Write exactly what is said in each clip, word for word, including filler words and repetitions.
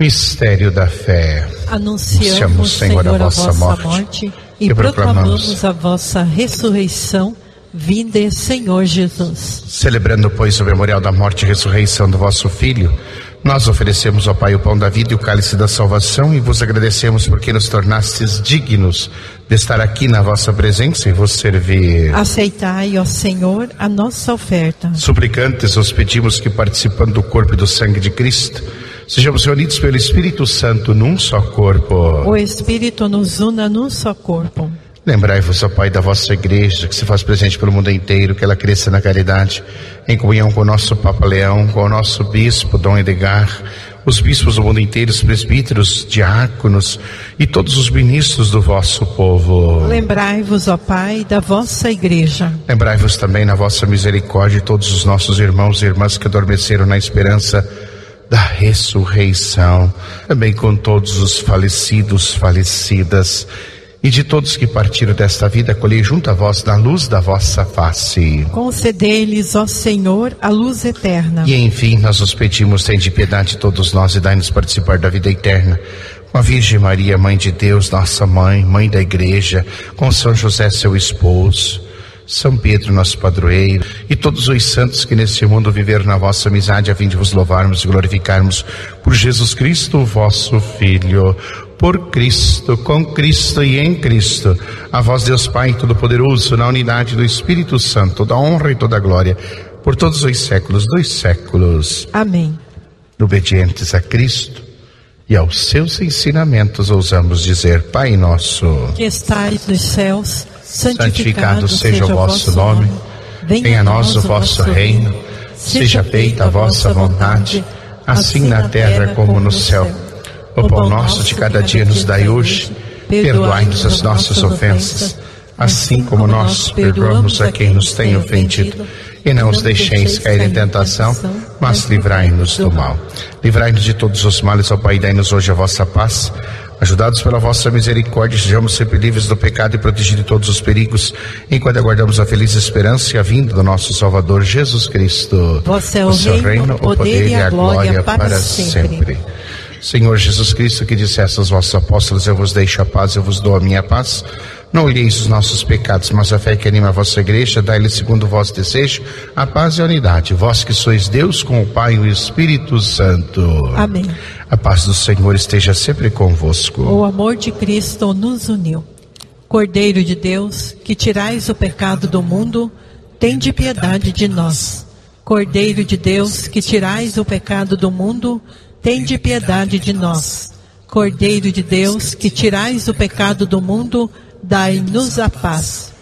Mistério da fé. Anunciamos, Senhor, a vossa morte e proclamamos a vossa ressurreição. Vinde, Senhor Jesus. Celebrando, pois, o memorial da morte e ressurreição do vosso Filho, nós oferecemos ao Pai o pão da vida e o cálice da salvação e vos agradecemos porque nos tornastes dignos de estar aqui na vossa presença e vos servir. Aceitai, ó Senhor, a nossa oferta. Suplicantes, os pedimos que, participando do corpo e do sangue de Cristo, sejamos reunidos pelo Espírito Santo num só corpo. O Espírito nos una num só corpo. Lembrai-vos, ó Pai, da vossa Igreja, que se faz presente pelo mundo inteiro, que ela cresça na caridade, em comunhão com o nosso Papa Leão, com o nosso Bispo Dom Edgar, os bispos do mundo inteiro, os presbíteros, diáconos e todos os ministros do vosso povo. Lembrai-vos, ó Pai, da vossa Igreja. Lembrai-vos também, na vossa misericórdia, de todos os nossos irmãos e irmãs que adormeceram na esperança da ressurreição, também com todos os falecidos, falecidas, e de todos que partiram desta vida, acolhei junto a vós na luz da vossa face. Concedei-lhes, ó Senhor, a luz eterna. E enfim, nós os pedimos, tende piedade de todos nós e dai-nos participar da vida eterna. Com a Virgem Maria, Mãe de Deus, nossa Mãe, Mãe da Igreja, com São José, seu esposo, São Pedro, nosso padroeiro, e todos os santos que nesse mundo viveram na vossa amizade, a fim de vos louvarmos e glorificarmos por Jesus Cristo, vosso Filho. Por Cristo, com Cristo e em Cristo, a vós Deus Pai Todo-Poderoso, na unidade do Espírito Santo, toda honra e toda glória, por todos os séculos dos séculos. Amém. Obedientes a Cristo e aos seus ensinamentos, ousamos dizer: Pai nosso, que estais nos céus, santificado, santificado seja o vosso nome, venha a nós o vosso reino, seja feita a vossa vontade, assim na terra como no céu. O pão nosso de cada dia nos dai hoje, perdoai-nos as nossas ofensas, assim como nós perdoamos a quem nos tem ofendido. E não os deixeis cair em tentação, mas livrai-nos do mal. Livrai-nos de todos os males, ó Pai, dai-nos hoje a vossa paz. Ajudados pela vossa misericórdia, sejamos sempre livres do pecado e protegidos de todos os perigos, enquanto aguardamos a feliz esperança e a vinda do nosso Salvador Jesus Cristo. Vosso é o reino, o poder e a glória para sempre. Senhor Jesus Cristo, que disseste aos vossos apóstolos: eu vos deixo a paz, eu vos dou a minha paz. Não olheis os nossos pecados, mas a fé que anima a vossa Igreja, dai-lhe segundo o vosso desejo a paz e a unidade. Vós que sois Deus com o Pai e o Espírito Santo. Amém. A paz do Senhor esteja sempre convosco. O amor de Cristo nos uniu. Cordeiro de Deus, que tirais o pecado do mundo, tende piedade de nós. Cordeiro de Deus, que tirais o pecado do mundo, tende piedade de nós. Cordeiro de Deus, que tirais o pecado do mundo, dai-nos a paz.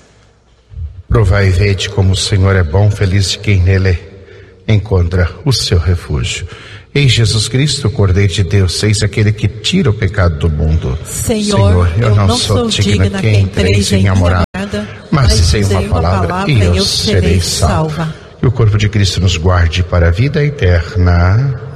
Provai e vede como o Senhor é bom, feliz de quem nele encontra o seu refúgio. Em Jesus Cristo, Cordeiro de Deus, eis aquele que tira o pecado do mundo. Senhor, Senhor eu, eu não, não sou digna que entreis em minha morada, mas dizei uma palavra e eu serei salva. E o corpo de Cristo nos guarde para a vida eterna.